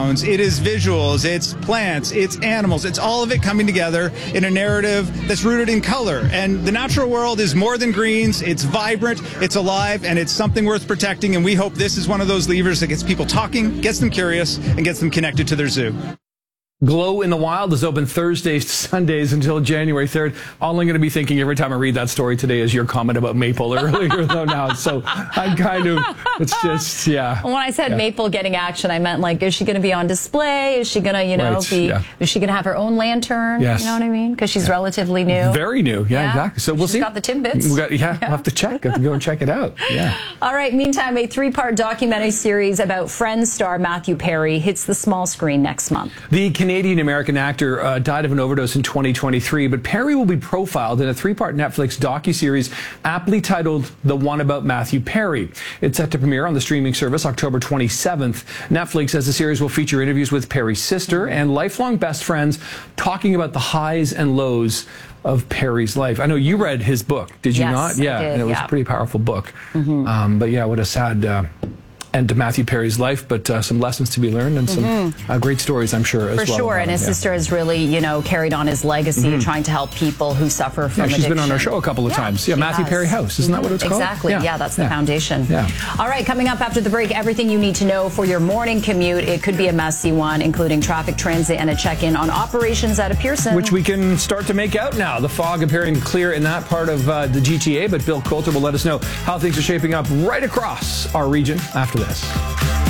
sounds, it is visuals, it's plants, it's animals, it's all of it coming together in a narrative that's rooted in color. And the natural world is more than greens, it's vibrant, it's alive, and it's something worth protecting. And we hope this is one of those levers that gets people talking, gets them curious, and gets them connected to their zoo. Glow in the Wild is open Thursdays to Sundays until January 3rd. All I'm going to be thinking every time I read that story today is your comment about maple earlier, though, now. So I'm kind of, it's just, yeah. When I said maple getting action, I meant, like, is she going to be on display? Is she going to, you know, is she going to have her own lantern? Yes. You know what I mean? Because she's relatively new. Very new. Yeah, exactly. So we'll see. She's got the tidbits. We'll have to check. Have to go and check it out. Yeah. All right. Meantime, a 3-part documentary series about Friends star Matthew Perry hits the small screen next month. The Canadian-American actor died of an overdose in 2023, but Perry will be profiled in a 3-part Netflix docuseries aptly titled The One About Matthew Perry. It's set to premiere on the streaming service October 27th. Netflix says the series will feature interviews with Perry's sister and lifelong best friends talking about the highs and lows of Perry's life. I know you read his book, did you not? Yeah, I did, it was a pretty powerful book. But yeah, what a sad end to Matthew Perry's life, but some lessons to be learned and some great stories, I'm sure, as well. For sure, and his sister has really, you know, carried on his legacy, trying to help people who suffer from addiction. She's been on our show a couple of times. Yeah, Matthew Perry House, isn't that what it's called? Exactly, yeah, that's the foundation. Yeah. All right, coming up after the break, everything you need to know for your morning commute. It could be a messy one, including traffic, transit, and a check-in on operations out of Pearson. Which we can start to make out now. The fog appearing clear in that part of the GTA, but Bill Coulter will let us know how things are shaping up right across our region after this.